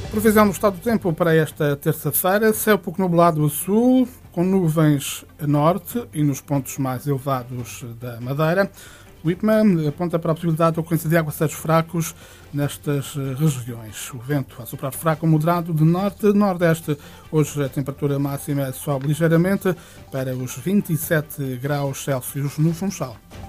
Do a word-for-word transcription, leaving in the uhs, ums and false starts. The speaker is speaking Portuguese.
Previsão do estado do tempo para esta terça-feira: céu pouco nublado a sul, com nuvens a norte e nos pontos mais elevados da Madeira. O IPMA aponta para a possibilidade de ocorrência de aguaceiros fracos nestas regiões. O vento a soprar fraco ou moderado de norte-nordeste. Hoje a temperatura máxima sobe ligeiramente para os vinte e sete graus Celsius no Funchal.